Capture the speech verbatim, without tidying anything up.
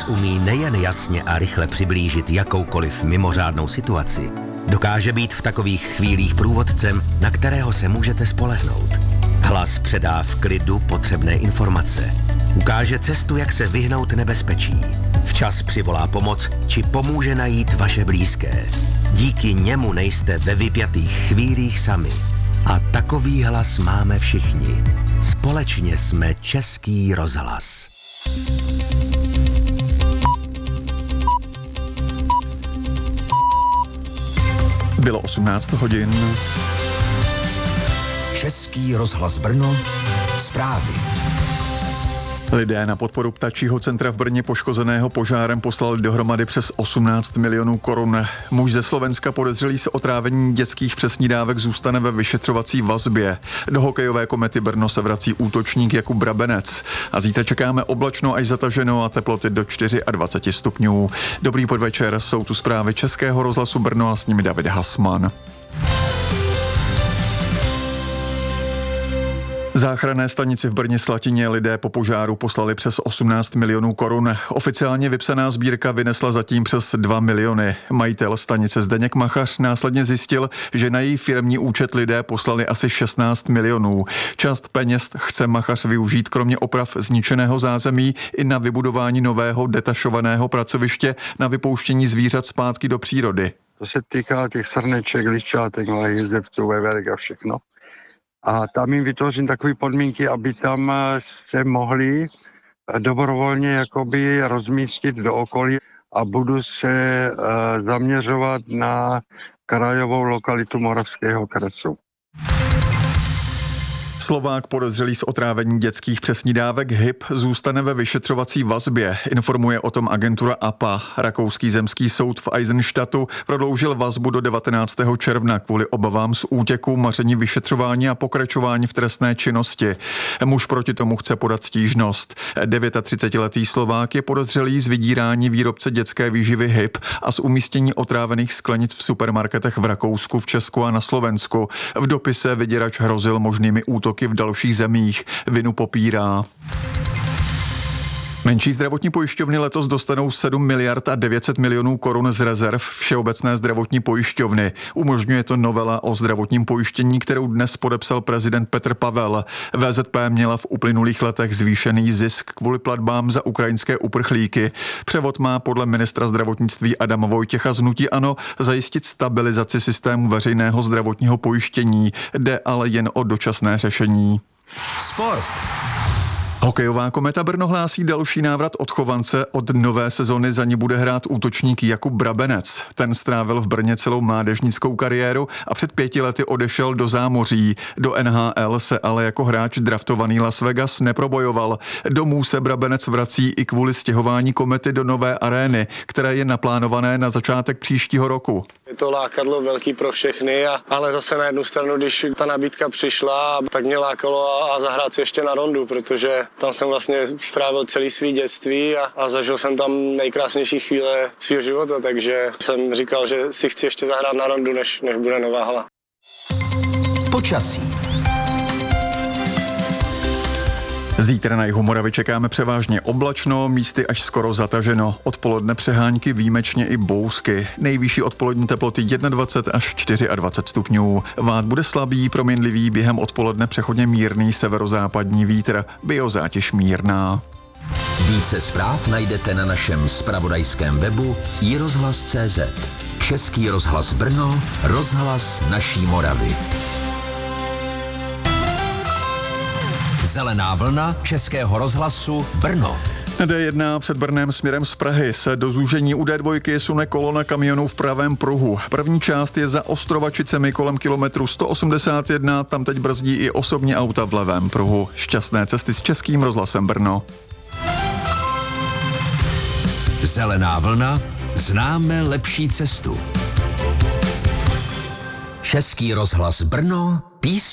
rozhlas umí nejen jasně a rychle přiblížit jakoukoliv mimořádnou situaci, dokáže být v takových chvílích průvodcem, na kterého se můžete spolehnout. Hlas předá v klidu potřebné informace. Ukáže cestu, jak se vyhnout nebezpečí. Včas přivolá pomoc, či pomůže najít vaše blízké. Díky němu nejste ve vypjatých chvílích sami. A takový hlas máme všichni. Společně jsme Český rozhlas. Bylo osmnáct hodin. Český rozhlas Brno, zprávy. Lidé na podporu Ptačího centra v Brně poškozeného požárem poslali dohromady přes osmnáct milionů korun. Muž ze Slovenska podezřelý z otrávení dětských přesnídávek zůstane ve vyšetřovací vazbě. Do hokejové Komety Brno se vrací útočník Jakub Brabenec. A zítra čekáme oblačno až zataženo a teploty do dvacet čtyři stupňů. Dobrý podvečer, jsou tu zprávy Českého rozhlasu Brno a s nimi David Hasman. Záchranné stanici v Brně Slatině lidé po požáru poslali přes osmnáct milionů korun. Oficiálně vypsaná sbírka vynesla zatím přes dva miliony. Majitel stanice Zdeněk Machař následně zjistil, že na její firmní účet lidé poslali asi šestnáct milionů. Část peněz chce Machař využít kromě oprav zničeného zázemí i na vybudování nového detašovaného pracoviště na vypouštění zvířat zpátky do přírody. To se týká těch srneček, liščátek, malých jezdevců, veverek a všechno. A tam jim vytvořím takové podmínky, aby tam se mohli dobrovolně jakoby rozmístit do okolí a budu se uh, zaměřovat na krajovou lokalitu Moravského krasu. Slovák podezřelý z otrávení dětských přesnídávek H I P zůstane ve vyšetřovací vazbě. Informuje o tom agentura A P A. Rakouský zemský soud v Eisenstadtu prodloužil vazbu do devatenáctého června kvůli obavám z útěku, maření vyšetřování a pokračování v trestné činnosti. Muž proti tomu chce podat stížnost. třicetidevětiletý Slovák je podezřelý z vydírání výrobce dětské výživy H I P a z umístění otrávených sklenic v supermarketech v Rakousku, v Česku a na Slovensku. V dopise vyděrač hrozil možnými útoky v dalších zemích. Vinu popírá. Menší zdravotní pojišťovny letos dostanou sedm miliard a devět set milionů korun z rezerv Všeobecné zdravotní pojišťovny. Umožňuje to novela o zdravotním pojištění, kterou dnes podepsal prezident Petr Pavel. V Z P měla v uplynulých letech zvýšený zisk kvůli platbám za ukrajinské uprchlíky. Převod má podle ministra zdravotnictví Adama Vojtěcha z hnutí ANO zajistit stabilizaci systému veřejného zdravotního pojištění. Jde ale jen o dočasné řešení. Sport. Hokejová Kometa Brno hlásí další návrat odchovance. Od nové sezony za ní bude hrát útočník Jakub Brabenec. Ten strávil v Brně celou mládežnickou kariéru a před pěti lety odešel do zámoří. Do N H L se ale jako hráč draftovaný Las Vegas neprobojoval. Domů se Brabenec vrací i kvůli stěhování Komety do nové arény, které je naplánované na začátek příštího roku. Je to lákadlo velký pro všechny, a, ale zase na jednu stranu, když ta nabídka přišla, tak mě lákalo a, a zahrát si ještě na rondu, protože tam jsem vlastně strávil celý svý dětství a, a zažil jsem tam nejkrásnější chvíle svého života, takže jsem říkal, že si chci ještě zahrát na rondu, než, než bude nová hala. Počasí. Zítra na jihu Moravy čekáme převážně oblačno, místy až skoro zataženo. Odpoledne přehánky, výjimečně i bouřky. Nejvyšší odpolední teploty dvacet jedna až dvacet čtyři stupňů. Vád bude slabý, proměnlivý, během odpoledne přechodně mírný severozápadní vítr, biozátěž mírná. Více zpráv najdete na našem zpravodajském webu i rozhlas tečka cé zet. Český rozhlas Brno, rozhlas naší Moravy. Zelená vlna Českého rozhlasu Brno. D jedna před Brnem směrem z Prahy se do zúžení u D dva sune kolona kamionů v pravém pruhu. První část je za Ostrovačicemi kolem kilometru sto osmdesát jedna, tam teď brzdí i osobní auta v levém pruhu. Šťastné cesty s Českým rozhlasem Brno. Zelená vlna, známe lepší cestu. Český rozhlas Brno, písně.